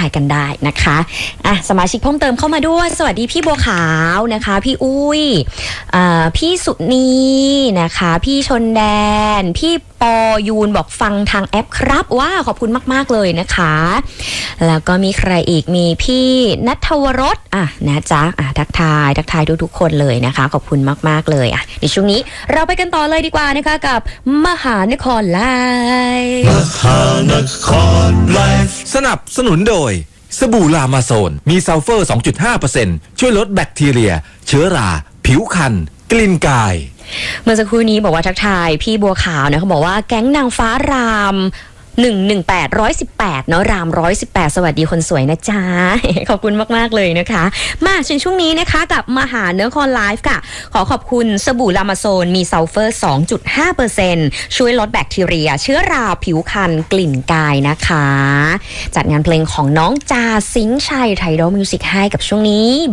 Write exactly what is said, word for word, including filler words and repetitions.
ายกันได้นะคะอ่ะสมาชิกเพิ่มเติมเข้ามาด้วยสวัสดีพี่บัวขาวนะคะพี่อุ้ยอ่าพี่สุนีนะคะพี่ชนแดนพี่ปอยูนบอกฟังทางแอปครับว้าขอบคุณมากๆเลยนะคะแล้วก็มีใครอีกมีพี่ณัฐวรสอ่ะนะจ๊ะอ่ะทักทายทักทายทุกๆคนเลยนะคะขอบคุณมากๆเลยอ่ะในช่วงนี้เราไปกันต่อเลยดีกว่านะคะกับมหานครไลฟ์มหานครไลฟ์สนับสนุนโดยสบู่ลามาโซนมีซัลเฟอร์ สองจุดห้าเปอร์เซ็นต์ ช่วยลดแบคทีเรียเชื้อราผิวคันกลิ่นกายเมื่อสักครู่นี้บอกว่าทักทายพี่บัวขาวนะเขาบอกว่าแก๊งนางฟ้ารามหนึ่งหนึ่งแปดร้อยสิบแปดเนาะรามร้อยสิบแปดสวัสดีคนสวยนะจ๊ะ ขอบคุณมากๆเลยนะคะมาในช่วงนี้นะคะกับมหาเนื้อคอนไลฟ์ค่ะขอขอบคุณสบู่ลามาโซนมีซัลเฟอร์ สองจุดห้าเปอร์เซ็นต์ ช่วยลดแบคทีเรียเชื้อราผิวคันกลิ่นกายนะคะจัดงานเพลงของน้องจาซิงค์ชัยไทดอลมิวสิกให้กับช่วงนี้